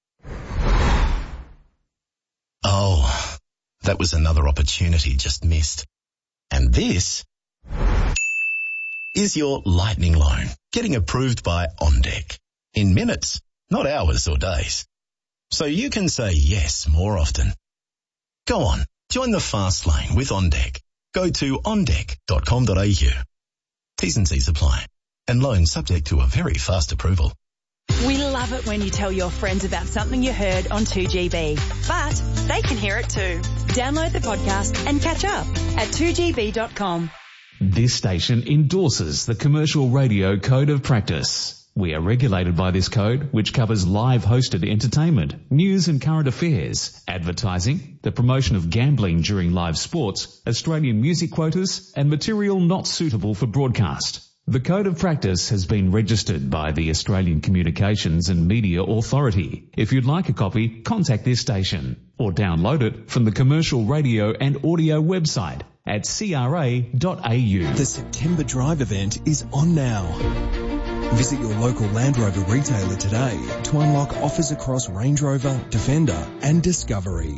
Oh, that was another opportunity just missed. And this is your lightning loan getting approved by OnDeck in minutes, not hours or days. So you can say yes more often. Go on, join the fast lane with OnDeck. Go to on deck dot com dot a u. T's and C's apply. And loan subject to a very fast approval. We love it when you tell your friends about something you heard on two G B, but they can hear it too. Download the podcast and catch up at two G B dot com. This station endorses the Commercial Radio Code of Practice. We are regulated by this code, which covers live hosted entertainment, news and current affairs, advertising, the promotion of gambling during live sports, Australian music quotas, and material not suitable for broadcast. The Code of Practice has been registered by the Australian Communications and Media Authority. If you'd like a copy, contact this station or download it from the Commercial Radio and Audio website at c r a dot a u. The September Drive event is on now. Visit your local Land Rover retailer today to unlock offers across Range Rover, Defender and Discovery.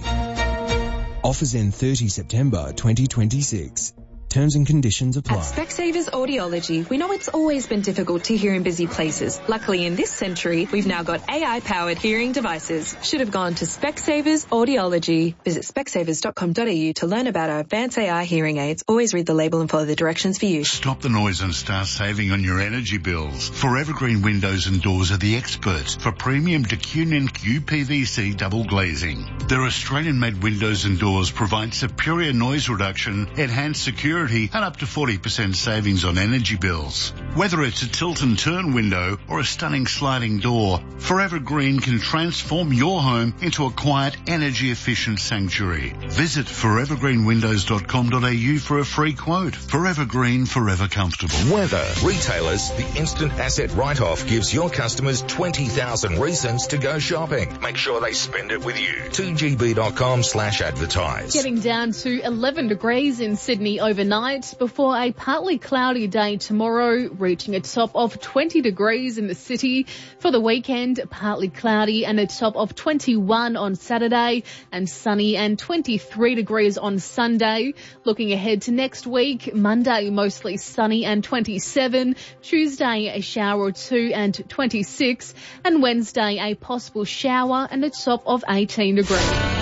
Offers end thirtieth September twenty twenty-six. Terms and conditions apply. At Specsavers Audiology, we know it's always been difficult to hear in busy places. Luckily, in this century, we've now got A I-powered hearing devices. Should have gone to Specsavers Audiology. Visit specsavers dot com dot a u to learn about our advanced A I hearing aids. Always read the label and follow the directions for use. Stop the noise and start saving on your energy bills. Forever Green Windows and Doors are the experts for premium D Q N Q P V C double glazing. Their Australian-made windows and doors provide superior noise reduction, enhanced security, and up to forty percent savings on energy bills. Whether it's a tilt and turn window or a stunning sliding door, Forever Green can transform your home into a quiet, energy-efficient sanctuary. Visit forever green windows dot com dot a u for a free quote. Forever Green, forever comfortable. Weather. Retailers, the instant asset write-off gives your customers twenty thousand reasons to go shopping. Make sure they spend it with you. two G B dot com slash advertise. Getting down to eleven degrees in Sydney overnight before a partly cloudy day tomorrow, reaching a top of twenty degrees in the city. For the weekend, partly cloudy and a top of twenty-one on Saturday, and sunny and twenty-three degrees on Sunday. Looking ahead to next week, Monday mostly sunny and twenty-seven, Tuesday a shower or two and twenty-six, and Wednesday a possible shower and a top of eighteen degrees.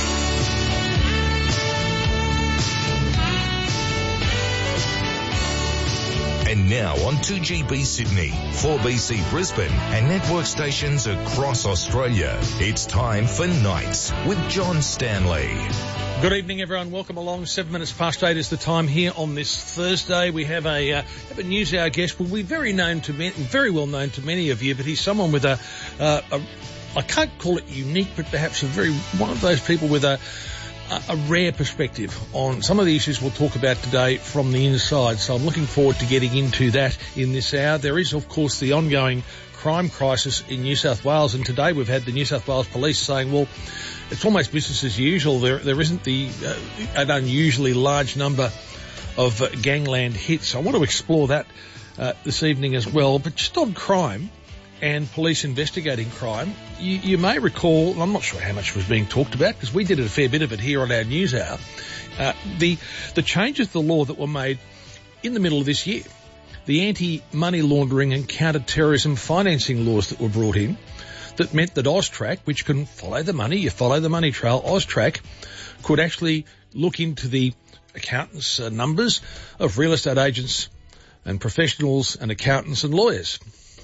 And now on two G B Sydney, four B C Brisbane and network stations across Australia. It's time for Nights with John Stanley. Good evening, everyone. Welcome along. Seven minutes past eight is the time here on this Thursday. We have a, uh, have a news hour guest. Will be very known to many, very well known to many of you, but he's someone with a, uh, a I can't call it unique, but perhaps a very one of those people with a a, a rare perspective on some of the issues we'll talk about today from the inside. So I'm looking forward to getting into that in this hour. There is, of course, the ongoing crime crisis in New South Wales, and today we've had the New South Wales Police saying, well, it's almost business as usual. There, there isn't the uh, an unusually large number of uh, gangland hits. I want to explore that uh, this evening as well. But just on crime and police investigating crime, you, you may recall, and I'm not sure how much was being talked about because we did a fair bit of it here on our news hour, uh, the the changes to the law that were made in the middle of this year, the anti-money laundering and counter-terrorism financing laws that were brought in, that meant that AUSTRAC, which can follow the money, you follow the money trail, AUSTRAC could actually look into the accountants' uh, numbers of real estate agents and professionals and accountants and lawyers.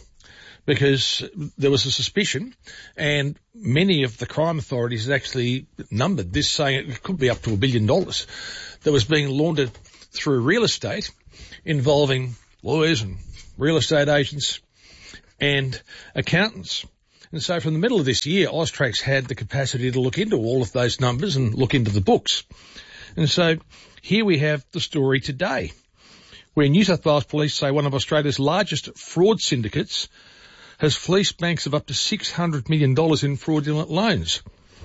Because there was a suspicion, and many of the crime authorities had actually numbered this, saying it could be up to a billion dollars that was being laundered through real estate involving lawyers and real estate agents and accountants. And so from the middle of this year, AUSTRAC's had the capacity to look into all of those numbers and look into the books. And so here we have the story today, where New South Wales Police say one of Australia's largest fraud syndicates has fleeced banks of up to six hundred million dollars in fraudulent loans.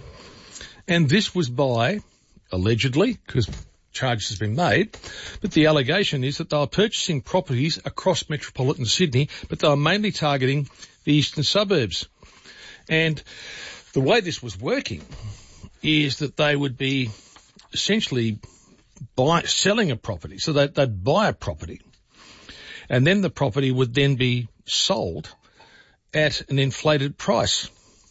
And this was by, allegedly, because charge has been made, but the allegation is that they were purchasing properties across metropolitan Sydney, but they were mainly targeting the eastern suburbs. And the way this was working is that they would be essentially buy, selling a property. So they, they'd buy a property, and then the property would then be sold at an inflated price.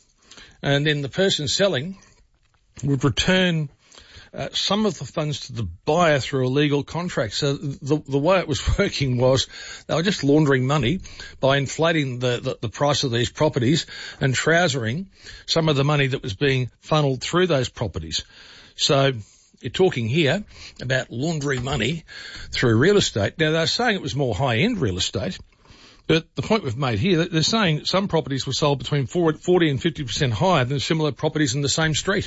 And then the person selling would return uh, some of the funds to the buyer through a legal contract. So the, the way it was working was they were just laundering money by inflating the, the, the price of these properties and trousering some of the money that was being funneled through those properties. So you're talking here about laundering money through real estate. Now, they're saying it was more high-end real estate, but the point we've made here, they're saying some properties were sold between forty and fifty percent higher than similar properties in the same street.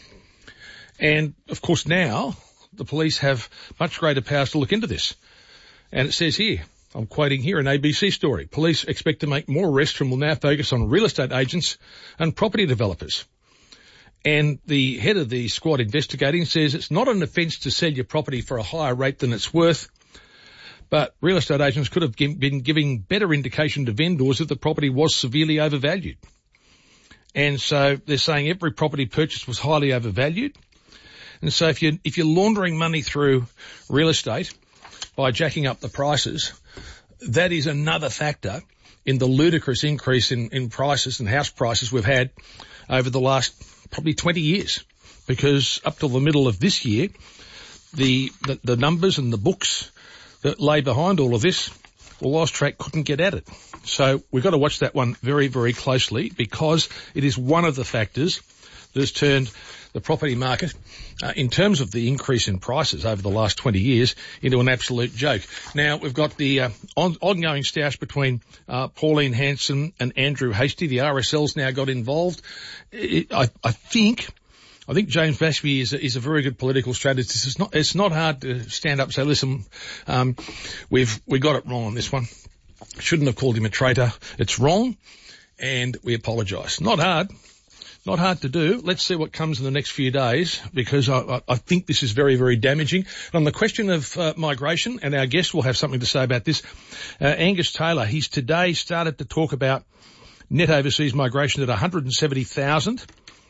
And, of course, now the police have much greater powers to look into this. And it says here, I'm quoting here an A B C story, police expect to make more arrests and will now focus on real estate agents and property developers. And the head of the squad investigating says it's not an offence to sell your property for a higher rate than it's worth, but real estate agents could have been giving better indication to vendors if the property was severely overvalued. And so they're saying every property purchase was highly overvalued. And so if you're, if you're laundering money through real estate by jacking up the prices, that is another factor in the ludicrous increase in, in prices and house prices we've had over the last probably twenty years. Because up till the middle of this year, the, the, the numbers and the books that lay behind all of this, well, AUSTRAC couldn't get at it. So we've got to watch that one very, very closely because it is one of the factors that has turned the property market, uh, in terms of the increase in prices over the last twenty years, into an absolute joke. Now, we've got the uh, on- ongoing stoush between uh, Pauline Hanson and Andrew Hastie. The R S L's now got involved. It, I, I think... I think James Bashby is a, is a very good political strategist. It's not, it's not hard to stand up and say, listen, um, we've, we got it wrong on this one. Shouldn't have called him a traitor. It's wrong, and we apologise. Not hard. Not hard to do. Let's see what comes in the next few days, because I, I think this is very, very damaging. And on the question of uh, migration, and our guest will have something to say about this, uh, Angus Taylor, he's today started to talk about net overseas migration at one hundred seventy thousand.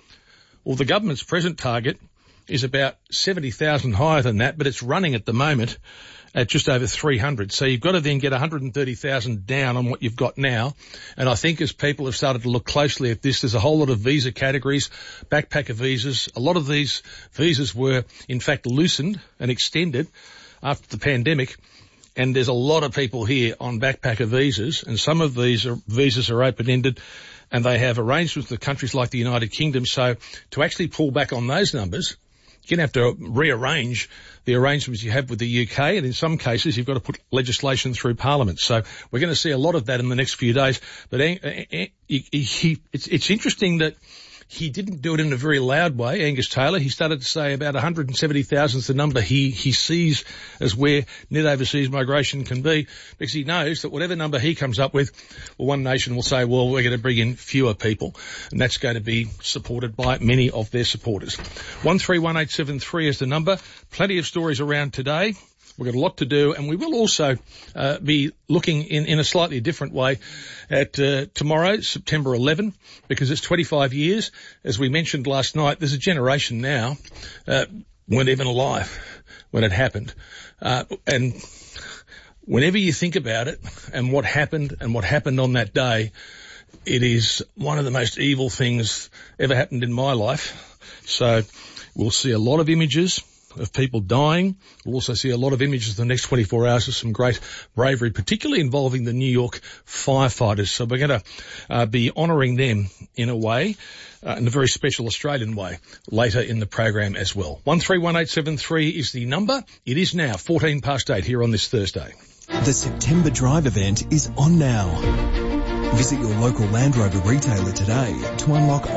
Well, the government's present target is about seventy thousand higher than that, but it's running at the moment at just over three hundred. So you've got to then get one hundred thirty thousand down on what you've got now. And I think as people have started to look closely at this, there's a whole lot of visa categories, backpacker visas. A lot of these visas were, in fact, loosened and extended after the pandemic. And there's a lot of people here on backpacker visas, and some of these are, visas are open-ended, and they have arrangements with countries like the United Kingdom. So to actually pull back on those numbers, you're going to have to rearrange the arrangements you have with the U K, and in some cases you've got to put legislation through Parliament. So we're going to see a lot of that in the next few days. But he, he, he, it's, it's interesting that He didn't do it in a very loud way, Angus Taylor. He started to say about one hundred seventy thousand is the number he, he sees as where net overseas migration can be, because he knows that whatever number he comes up with, well, One Nation will say, well, we're going to bring in fewer people, and that's going to be supported by many of their supporters. one three one eight seven three is the number. Plenty of stories around today. We've got a lot to do, and we will also uh, be looking in, in a slightly different way at uh, tomorrow, September eleventh, because it's twenty-five years. As we mentioned last night, there's a generation now uh, weren't even alive when it happened. Uh, and whenever you think about it and what happened and what happened on that day, it is one of the most evil things ever happened in my life. So we'll see a lot of images of people dying. We'll also see a lot of images in the next twenty-four hours of some great bravery, particularly involving the New York firefighters. So we're going to uh, be honouring them in a way, uh, in a very special Australian way, later in the program as well. one three one eight seven three is the number. It is now fourteen past eight here on this Thursday. The September Drive event is on now. Visit your local Land Rover retailer today to unlock